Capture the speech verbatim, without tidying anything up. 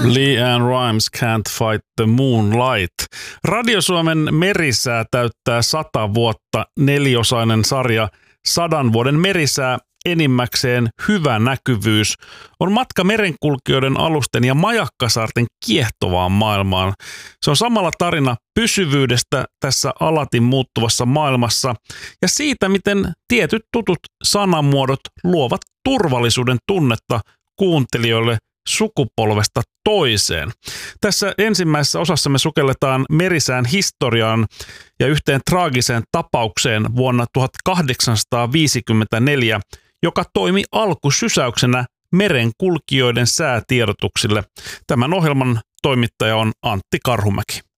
LeAnn Rimes Can't Fight the Moonlight. Radio Suomen merisää täyttää sata vuotta. Neliosainen sarja Sadan vuoden merisää, enimmäkseen hyvä näkyvyys, on matka merenkulkijoiden alusten ja majakkasaarten kiehtovaan maailmaan. Se on samalla tarina pysyvyydestä tässä alati muuttuvassa maailmassa ja siitä, miten tietyt tutut sanamuodot luovat turvallisuuden tunnetta kuuntelijoille sukupolvesta toiseen. Tässä ensimmäisessä osassa me sukelletaan merisään historiaan ja yhteen traagiseen tapaukseen vuonna tuhatkahdeksansataaviisikymmentäneljä, joka toimi alkusysäyksenä merenkulkijoiden säätiedotuksille. Tämän ohjelman toimittaja on Antti Karhumäki.